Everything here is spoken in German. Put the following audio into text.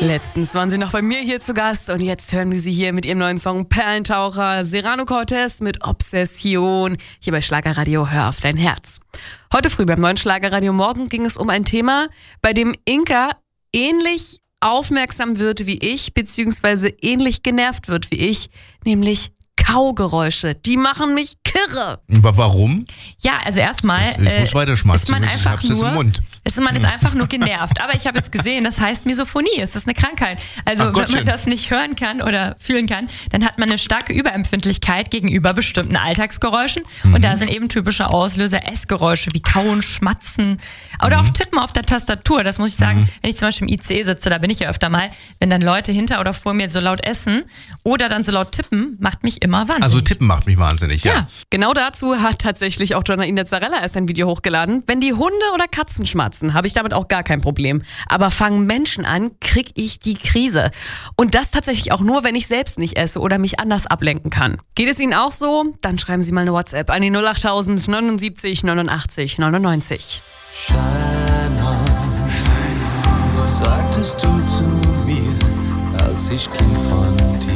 Letztens waren sie noch bei mir hier zu Gast und jetzt hören wir sie hier mit ihrem neuen Song Perlentaucher, Serrano Cortez mit Obsession, hier bei Schlagerradio Hör auf dein Herz. Heute früh beim neuen Schlagerradio Morgen ging es um ein Thema, bei dem Inka ähnlich aufmerksam wird wie ich, beziehungsweise ähnlich genervt wird wie ich, nämlich Kaugeräusche. Die machen mich kirre. Aber warum? Ja, also erstmal Ich muss weiterschmatzen. ist man einfach ich hab's jetzt im Mund. man ist einfach nur genervt. Aber ich habe jetzt gesehen, das heißt Misophonie. Ist das eine Krankheit? Also wenn man das nicht hören kann oder fühlen kann, dann hat man eine starke Überempfindlichkeit gegenüber bestimmten Alltagsgeräuschen. Und da sind eben typische Auslöser Essgeräusche wie Kauen, Schmatzen oder auch Tippen auf der Tastatur. Das muss ich sagen, wenn ich zum Beispiel im IC sitze, da bin ich ja öfter mal, wenn dann Leute hinter oder vor mir so laut essen oder dann so laut tippen, macht mich immer wahnsinnig. Also tippen macht mich wahnsinnig, ja. Genau dazu hat tatsächlich auch Janaina Zarella erst ein Video hochgeladen. Wenn die Hunde oder Katzen schmatzen, habe ich damit auch gar kein Problem. Aber fangen Menschen an, krieg ich die Krise. Und das tatsächlich auch nur, wenn ich selbst nicht esse oder mich anders ablenken kann. Geht es Ihnen auch so? Dann schreiben Sie mal eine WhatsApp an die 08000 79 89 99. Was sagtest du zu mir, als ich ging von dir?